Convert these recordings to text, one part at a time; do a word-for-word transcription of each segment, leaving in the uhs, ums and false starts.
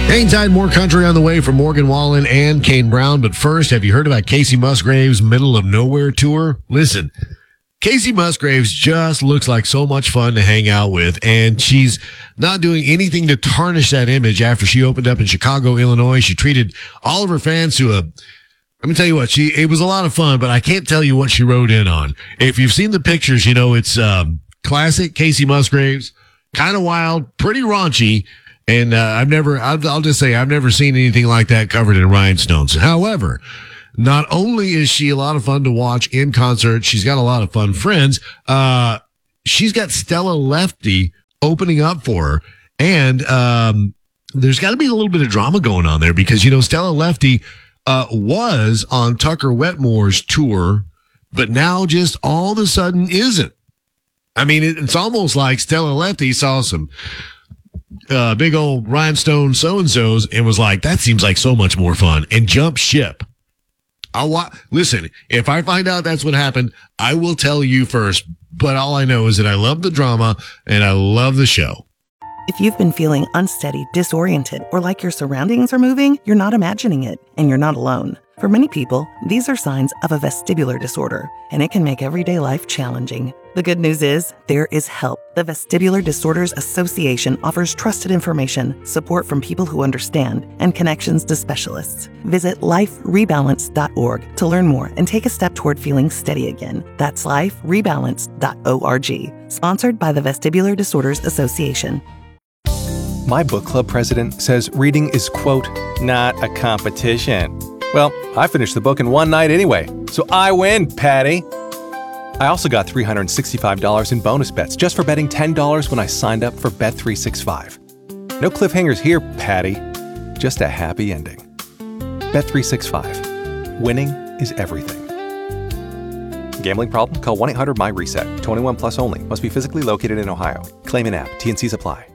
Hang tight, more country on the way from Morgan Wallen and Kane Brown. But first, have you heard about Casey Musgrave's Middle of Nowhere tour? Listen, Casey Musgraves just looks like so much fun to hang out with, and she's not doing anything to tarnish that image after she opened up in Chicago, Illinois. She treated all of her fans to a, let me tell you what, she, it was a lot of fun, but I can't tell you what she rode in on. If you've seen the pictures, you know, it's um, classic Casey Musgraves, kind of wild, pretty raunchy. And uh, I've never, I'll, I'll just say, I've never seen anything like that covered in rhinestones. However, not only is she a lot of fun to watch in concert, she's got a lot of fun friends. Uh, she's got Stella Lefty opening up for her. And um, there's got to be a little bit of drama going on there because, you know, Stella Lefty uh, was on Tucker Wetmore's tour, but now just all of a sudden isn't. I mean, it, it's almost like Stella Lefty saw some Uh, big old rhinestone so-and-sos and was like, that seems like so much more fun, and jump ship. I'll wa- Listen, if I find out that's what happened, I will tell you first. But all I know is that I love the drama and I love the show. If you've been feeling unsteady, disoriented, or like your surroundings are moving, you're not imagining it, and you're not alone. For many people, these are signs of a vestibular disorder, and it can make everyday life challenging. The good news is, there is help. The Vestibular Disorders Association offers trusted information, support from people who understand, and connections to specialists. Visit life rebalance dot org to learn more and take a step toward feeling steady again. That's life rebalance dot org. Sponsored by the Vestibular Disorders Association. My book club president says reading is, quote, not a competition. Well, I finished the book in one night anyway, so I win, Patty. I also got three hundred sixty-five dollars in bonus bets just for betting ten dollars when I signed up for Bet three sixty-five. No cliffhangers here, Patty. Just a happy ending. Bet three sixty-five. Winning is everything. Gambling problem? Call one eight hundred my reset. twenty-one plus only. Must be physically located in Ohio. Claim in app. T N Cs apply.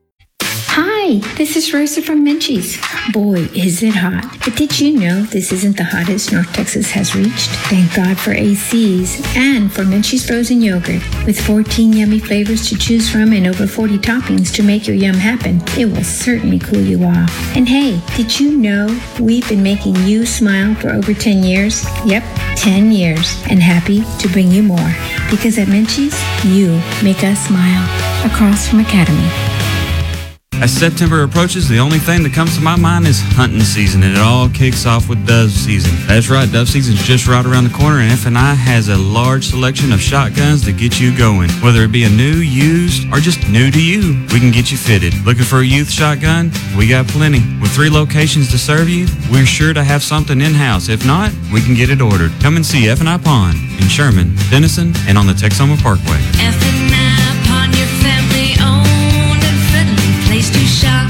Hi, this is Rosa from Menchie's. Boy, is it hot. But did you know this isn't the hottest North Texas has reached? Thank God for A Cs and for Menchie's frozen yogurt. With fourteen yummy flavors to choose from and over forty toppings to make your yum happen, it will certainly cool you off. And hey, did you know we've been making you smile for over ten years? Yep, ten years. And happy to bring you more. Because at Menchie's, you make us smile. Across from Academy. As September approaches, the only thing that comes to my mind is hunting season, and it all kicks off with dove season. That's right, dove season's just right around the corner, and F and I has a large selection of shotguns to get you going. Whether it be a new, used, or just new to you, we can get you fitted. Looking for a youth shotgun? We got plenty. With three locations to serve you, we're sure to have something in-house. If not, we can get it ordered. Come and see F and I Pawn in Sherman, Denison, and on the Texoma Parkway. F and I Pawn, your family-owned and friendly place to shop.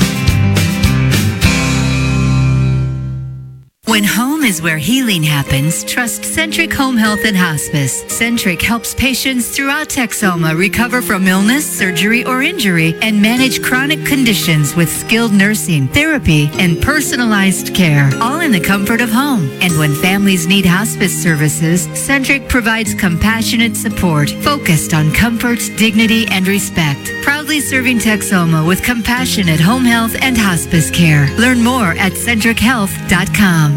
When home is where healing happens, trust Centric Home Health and Hospice. Centric helps patients throughout Texoma recover from illness, surgery, or injury and manage chronic conditions with skilled nursing, therapy, and personalized care, all in the comfort of home. And when families need hospice services, Centric provides compassionate support focused on comfort, dignity, and respect. Proudly serving Texoma with compassionate home health and hospice care. Learn more at centric health dot com.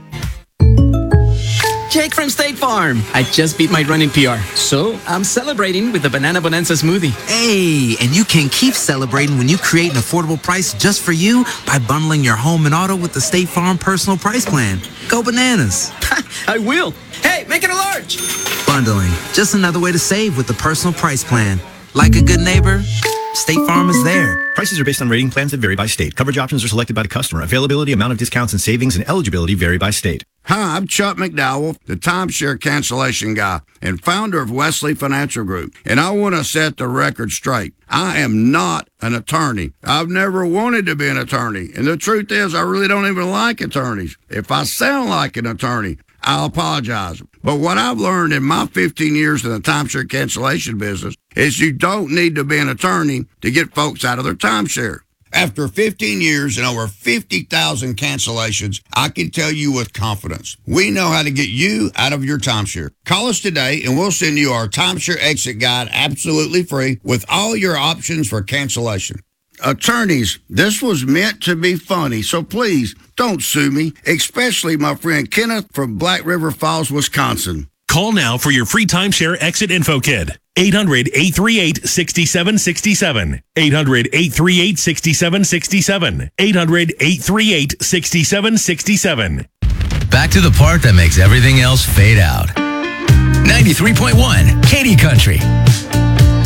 Jake from State Farm. I just beat my running P R, so I'm celebrating with the Banana Bonanza smoothie. Hey, and you can keep celebrating when you create an affordable price just for you by bundling your home and auto with the State Farm Personal Price Plan. Go bananas. I will. Hey, make it a large. Bundling, just another way to save with the Personal Price Plan. Like a good neighbor, State Farm is there. Prices are based on rating plans that vary by state. Coverage options are selected by the customer. Availability, amount of discounts and savings, and eligibility vary by state. Hi, I'm Chuck McDowell, the timeshare cancellation guy and founder of Wesley Financial Group. And I want to set the record straight. I am not an attorney. I've never wanted to be an attorney. And the truth is, I really don't even like attorneys. If I sound like an attorney, I'll apologize. But what I've learned in my fifteen years in the timeshare cancellation business is you don't need to be an attorney to get folks out of their timeshare. After fifteen years and over fifty thousand cancellations, I can tell you with confidence, we know how to get you out of your timeshare. Call us today and we'll send you our timeshare exit guide absolutely free with all your options for cancellation. Attorneys, this was meant to be funny, so please don't sue me, especially my friend Kenneth from Black River Falls, Wisconsin. Call now for your free timeshare exit info kit. eight hundred, eight three eight, six seven six seven. eight hundred, eight three eight, six seven six seven. eight hundred, eight three eight, six seven six seven. Back to the part that makes everything else fade out. ninety-three point one, Katy Country.